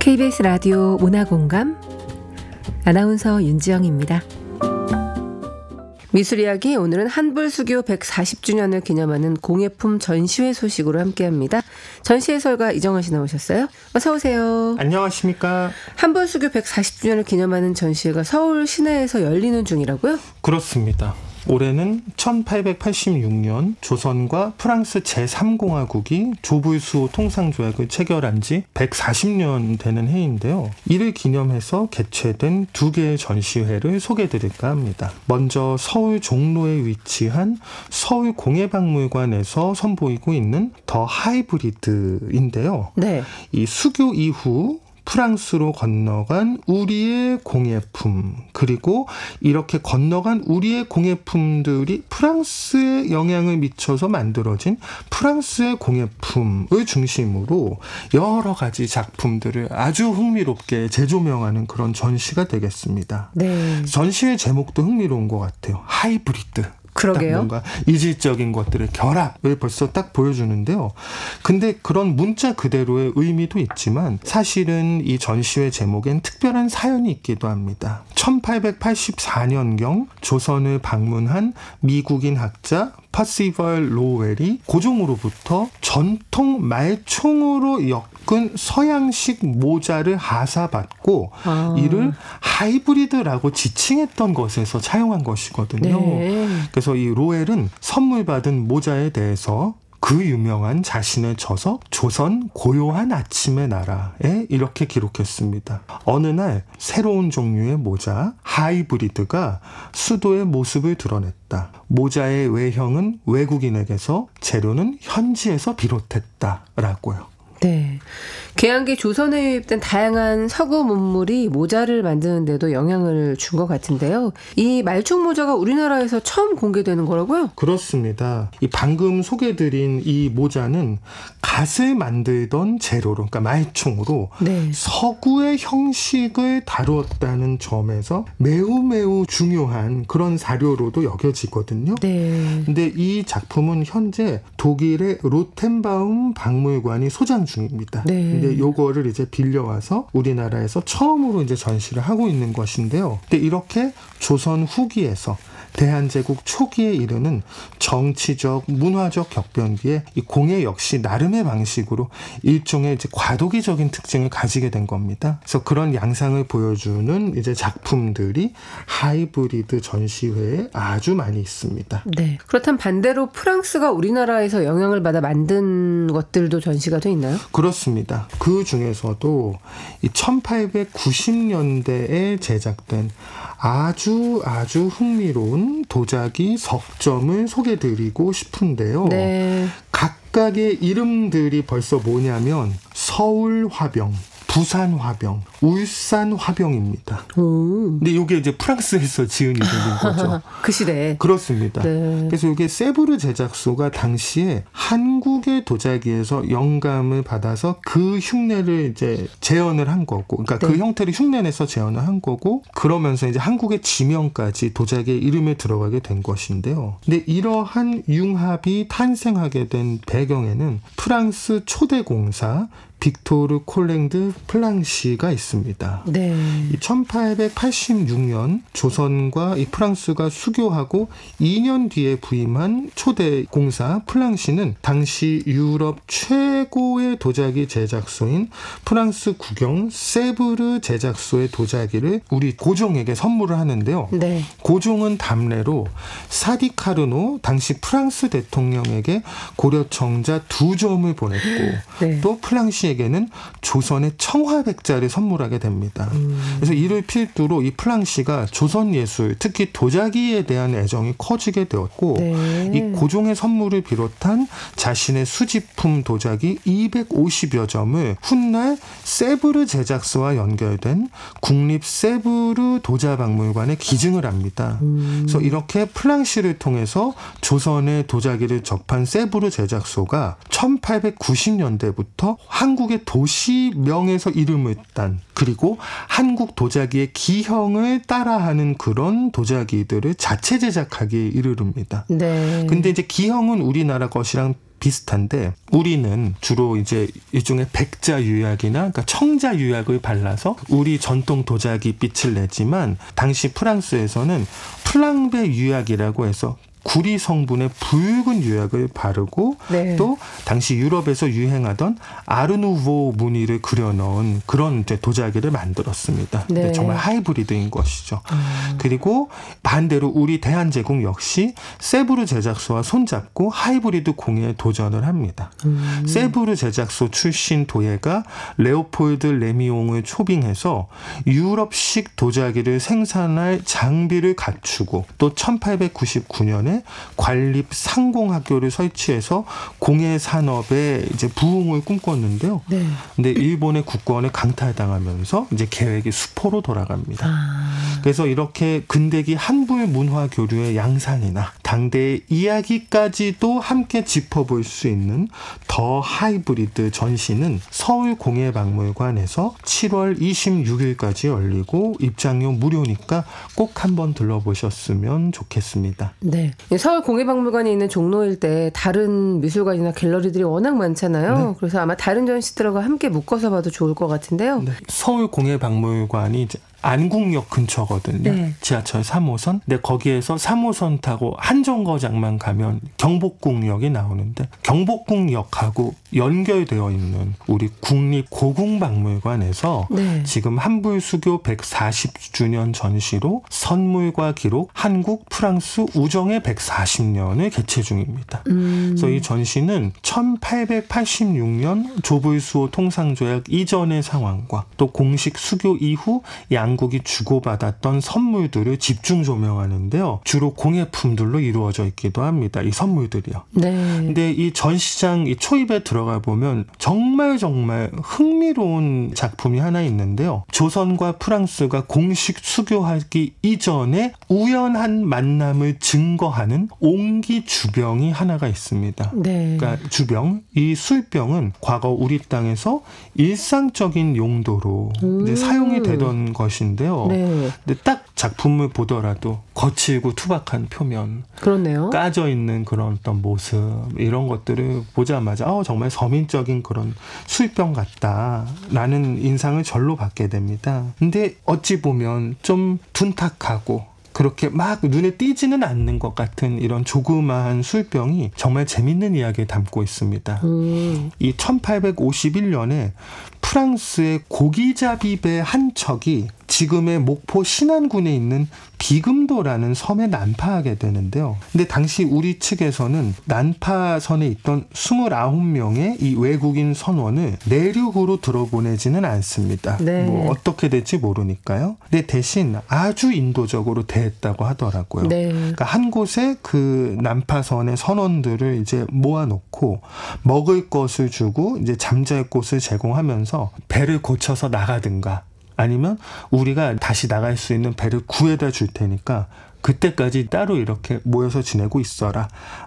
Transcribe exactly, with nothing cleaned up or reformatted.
케이비에스 라디오 문화공감 아나운서 윤지영입니다. 미술이야기 오늘은 한불수교 백사십 주년을 기념하는 공예품 전시회 소식으로 함께합니다. 전시 해설가 이정환 씨 나오셨어요. 어서 오세요. 안녕하십니까. 한불수교 백사십 주년을 기념하는 전시회가 서울 시내에서 열리는 중이라고요? 그렇습니다. 올해는 천팔백팔십육 년 조선과 프랑스 제삼 공화국이 조불수 통상조약을 체결한 지 백사십 년 되는 해인데요. 이를 기념해서 개최된 두 개의 전시회를 소개해드릴까 합니다. 먼저 서울 종로에 위치한 서울공예박물관에서 선보이고 있는 더 하이브리드인데요. 네. 이 수교 이후 프랑스로 건너간 우리의 공예품, 그리고 이렇게 건너간 우리의 공예품들이 프랑스에 영향을 미쳐서 만들어진 프랑스의 공예품을 중심으로 여러 가지 작품들을 아주 흥미롭게 재조명하는 그런 전시가 되겠습니다. 네. 전시의 제목도 흥미로운 것 같아요. 하이브리드. 그러게요. 뭔가 이질적인 것들의 결합을 벌써 딱 보여주는데요. 근데 그런 문자 그대로의 의미도 있지만 사실은 이 전시회 제목엔 특별한 사연이 있기도 합니다. 천팔백팔십사 년경 조선을 방문한 미국인 학자 퍼시벌 로웰이 고종으로부터 전통 말총으로 엮은 서양식 모자를 하사받고 아. 이를 하이브리드라고 지칭했던 것에서 차용한 것이거든요. 네. 그래서 이 로웰은 선물 받은 모자에 대해서 그 유명한 자신의 저서 조선 고요한 아침의 나라에 이렇게 기록했습니다. 어느 날 새로운 종류의 모자 하이브리드가 수도의 모습을 드러냈다. 모자의 외형은 외국인에게서 재료는 현지에서 비롯했다라고요. 네. 개항기 조선에 유입된 다양한 서구 문물이 모자를 만드는 데도 영향을 준 것 같은데요. 이 말총 모자가 우리나라에서 처음 공개되는 거라고요? 그렇습니다. 이 방금 소개드린 이 모자는 갓을 만들던 재료로, 그러니까 말총으로 네. 서구의 형식을 다루었다는 점에서 매우 매우 중요한 그런 사료로도 여겨지거든요. 네. 근데 이 작품은 현재 독일의 로텐바움 박물관이 소장 중입니다. 네. 근데 요거를 이제 빌려와서 우리나라에서 처음으로 이제 전시를 하고 있는 것인데요. 근데 이렇게 조선 후기에서 대한제국 초기에 이르는 정치적, 문화적 격변기에 이 공예 역시 나름의 방식으로 일종의 이제 과도기적인 특징을 가지게 된 겁니다. 그래서 그런 양상을 보여주는 이제 작품들이 하이브리드 전시회에 아주 많이 있습니다. 네. 그렇다면 반대로 프랑스가 우리나라에서 영향을 받아 만든 것들도 전시가 돼 있나요? 그렇습니다. 그 중에서도 이 천팔백구십 년대에 제작된 아주 아주 흥미로운 도자기 석점을 소개드리고 싶은데요. 네. 각각의 이름들이 벌써 뭐냐면 서울 화병, 부산 화병, 울산 화병입니다. 오. 근데 이게 이제 프랑스에서 지은 이름인 거죠. 그 시대에. 그렇습니다. 네. 그래서 이게 세브르 제작소가 당시에 한국의 도자기에서 영감을 받아서 그 흉내를 이제 재현을 한 거고, 그러니까 네. 그 형태를 흉내내서 재현을 한 거고, 그러면서 이제 한국의 지명까지 도자기의 이름에 들어가게 된 것인데요. 근데 이러한 융합이 탄생하게 된 배경에는 프랑스 초대 공사 빅토르 콜랭드 플랑시가 있습니다. 네. 이 천팔백팔십육 년 조선과 이 프랑스가 수교하고 이 년 뒤에 부임한 초대 공사 플랑시는 당시 유럽 최고의 도자기 제작소인 프랑스 국영 세브르 제작소의 도자기를 우리 고종에게 선물을 하는데요. 네. 고종은 답례로 사디 카르노 당시 프랑스 대통령에게 고려청자 두 점을 보냈고 네. 또 플랑시 에게는 조선의 청화백자를 선물하게 됩니다. 음. 그래서 이를 필두로 이 플랑시가 조선 예술, 특히 도자기에 대한 애정이 커지게 되었고 네. 이 고종의 선물을 비롯한 자신의 수집품 도자기 이백오십여 점을 훗날 세브르 제작소와 연결된 국립 세브르 도자박물관에 기증을 합니다. 음. 그래서 이렇게 플랑시를 통해서 조선의 도자기를 접한 세브르 제작소가 천팔백구십 년대부터 한국 한국의 도시명에서 이름을 딴, 그리고 한국 도자기의 기형을 따라하는 그런 도자기들을 자체 제작하기에 이르릅니다. 네. 근데 이제 기형은 우리나라 것이랑 비슷한데 우리는 주로 이제 일종의 백자 유약이나 그러니까 청자 유약을 발라서 우리 전통 도자기 빛을 내지만 당시 프랑스에서는 플랑베 유약이라고 해서 구리 성분의 붉은 유약을 바르고 네. 또 당시 유럽에서 유행하던 아르누보 무늬를 그려넣은 그런 이제 도자기를 만들었습니다. 네. 정말 하이브리드인 것이죠. 음. 그리고 반대로 우리 대한제국 역시 세부르 제작소와 손잡고 하이브리드 공예에 도전을 합니다. 음. 세부르 제작소 출신 도예가 레오폴드 레미옹을 초빙해서 유럽식 도자기를 생산할 장비를 갖추고 또 천팔백구십구 년에 관립 상공학교를 설치해서 공예 산업에 이제 부흥을 꿈꿨는데요. 네. 근데 일본의 국권에 강탈당하면서 이제 계획이 수포로 돌아갑니다. 아. 그래서 이렇게 근대기 한불 문화 교류의 양상이나 당대의 이야기까지도 함께 짚어볼 수 있는 더 하이브리드 전시는 서울공예박물관에서 칠월 이십육일까지 열리고 입장료 무료니까 꼭 한번 들러보셨으면 좋겠습니다. 네. 서울공예박물관에 있는 종로일 때 다른 미술관이나 갤러리들이 워낙 많잖아요. 네. 그래서 아마 다른 전시들과 함께 묶어서 봐도 좋을 것 같은데요. 네. 서울공예박물관이 이제 안국역 근처거든요. 네. 지하철 삼 호선. 근데 거기에서 삼 호선 타고 한정거장만 가면 경복궁역이 나오는데 경복궁역하고 연결되어 있는 우리 국립고궁박물관에서 네. 지금 한불수교 백사십 주년 전시로 선물과 기록 한국 프랑스 우정의 백사십 년을 개최 중입니다. 음. 그래서 이 전시는 천팔백팔십육 년 조불수호 통상조약 이전의 상황과 또 공식 수교 이후 양 양국이 주고받았던 선물들을 집중 조명하는데요. 주로 공예품들로 이루어져 있기도 합니다. 이 선물들이요. 네. 근데 이 전시장 이 초입에 들어가 보면 정말 정말 흥미로운 작품이 하나 있는데요. 조선과 프랑스가 공식 수교하기 이전에 우연한 만남을 증거하는 옹기 주병이 하나가 있습니다. 네. 그러니까 주병, 이 술병은 과거 우리 땅에서 일상적인 용도로 음. 이제 사용이 되던 것이 인데요. 네. 근데 딱 작품을 보더라도 거칠고 투박한 표면, 그렇네요. 까져 있는 그런 어떤 모습 이런 것들을 보자마자 어, 정말 서민적인 그런 술병 같다라는 인상을 절로 받게 됩니다. 근데 어찌 보면 좀 둔탁하고 그렇게 막 눈에 띄지는 않는 것 같은 이런 조그마한 술병이 정말 재밌는 이야기를 담고 있습니다. 음. 이 천팔백오십일 년에 프랑스의 고기잡이배 한 척이 지금의 목포 신안군에 있는 비금도라는 섬에 난파하게 되는데요. 근데 당시 우리 측에서는 난파선에 있던 이십구 명의 이 외국인 선원을 내륙으로 들어보내지는 않습니다. 네. 뭐 어떻게 될지 모르니까요. 근데 대신 아주 인도적으로 대했다고 하더라고요. 네. 그러니까 한 곳에 그 난파선의 선원들을 이제 모아놓고 먹을 것을 주고 이제 잠잘 곳을 제공하면서 배를 고쳐서 나가든가 아니면 우리가 다시 나갈 수 있는 배를 구해다 줄 테니까 그때까지 따로 이렇게 모여서 지내고 있어라.